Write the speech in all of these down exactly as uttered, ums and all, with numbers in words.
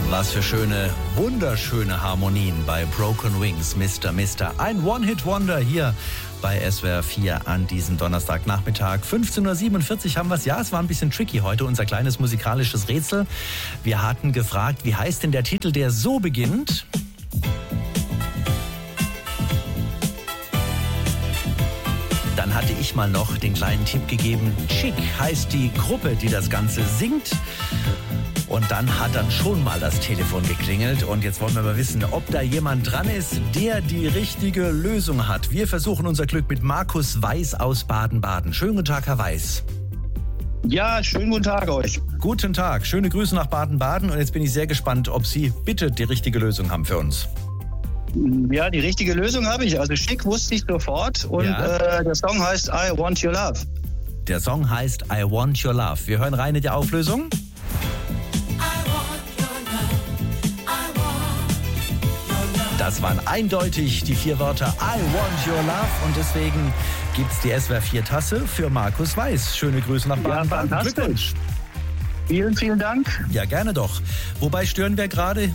Was für schöne, wunderschöne Harmonien bei Broken Wings, Mister Mister. Ein One-Hit-Wonder hier bei S W R vier an diesem Donnerstagnachmittag. fünfzehn Uhr siebenundvierzig haben wir es. Ja, es war ein bisschen tricky heute, unser kleines musikalisches Rätsel. Wir hatten gefragt, wie heißt denn der Titel, der so beginnt? Dann hatte ich mal noch den kleinen Tipp gegeben. Chic heißt die Gruppe, die das Ganze singt. Und dann hat dann schon mal das Telefon geklingelt. Und jetzt wollen wir mal wissen, ob da jemand dran ist, der die richtige Lösung hat. Wir versuchen unser Glück mit Markus Weiß aus Baden-Baden. Schönen guten Tag, Herr Weiß. Ja, schönen guten Tag euch. Guten Tag, schöne Grüße nach Baden-Baden. Und jetzt bin ich sehr gespannt, ob Sie bitte die richtige Lösung haben für uns. Ja, die richtige Lösung habe ich. Also Chic wusste ich sofort. Und ja. äh, der Song heißt I Want Your Love. Der Song heißt I Want Your Love. Wir hören rein in die Auflösung. Das waren eindeutig die vier Wörter I Want Your Love und deswegen gibt es die S W R vier Tasse für Markus Weiß. Schöne Grüße nach Baden-Baden. Ja, Glückwunsch. Vielen, vielen Dank. Ja, gerne doch. Wobei stören wir gerade?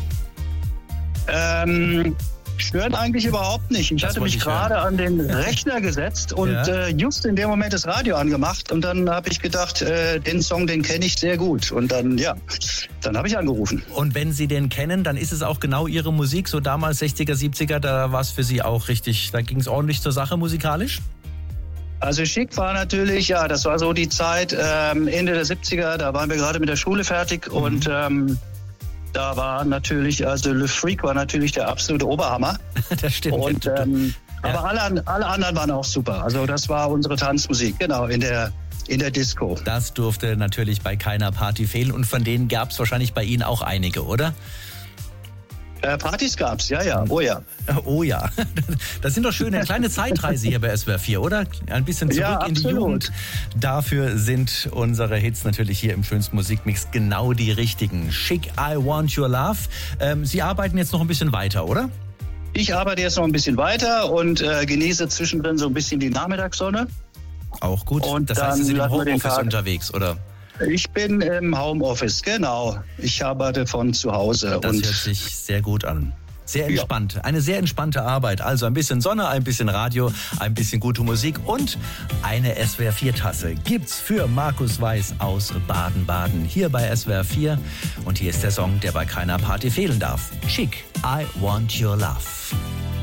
Ähm, stören eigentlich überhaupt nicht. Ich das hatte mich gerade an den Rechner gesetzt und ja. äh, just in dem Moment das Radio angemacht und dann habe ich gedacht, äh, den Song, den kenne ich sehr gut. Und dann, ja, dann habe ich angerufen. Und wenn Sie den kennen, dann ist es auch genau Ihre Musik, so damals sechziger, siebziger, da war es für Sie auch richtig, da ging es ordentlich zur Sache musikalisch? Also Chic war natürlich, ja, das war so die Zeit ähm, Ende der siebziger, da waren wir gerade mit der Schule fertig mhm. und ähm, da war natürlich, also Le Freak war natürlich der absolute Oberhammer. Das stimmt. Und, ähm, ja. Aber alle, alle anderen waren auch super. Also das war unsere Tanzmusik, genau, in der, in der Disco. Das durfte natürlich bei keiner Party fehlen und von denen gab es wahrscheinlich bei Ihnen auch einige, oder? Äh, Partys gab's, ja, ja, oh ja. Oh ja, das sind doch schöne kleine Zeitreise hier bei S W R vier, oder? Ein bisschen zurück ja, in die Jugend. Dafür sind unsere Hits natürlich hier im schönsten Musikmix genau die richtigen. Chic, I Want Your Love. Ähm, Sie arbeiten jetzt noch ein bisschen weiter, oder? Ich arbeite jetzt noch ein bisschen weiter und äh, genieße zwischendrin so ein bisschen die Nachmittagssonne. Auch gut. Und das heißt, Sie sind im Homeoffice unterwegs, oder? Ich bin im Homeoffice, genau. Ich arbeite von zu Hause. Das und hört sich sehr gut an. Sehr entspannt. Ja. Eine sehr entspannte Arbeit. Also ein bisschen Sonne, ein bisschen Radio, ein bisschen gute Musik und eine S W R vier Tasse gibt's für Markus Weiß aus Baden-Baden. Hier bei S W R vier. Und hier ist der Song, der bei keiner Party fehlen darf. Chic, I Want Your Love.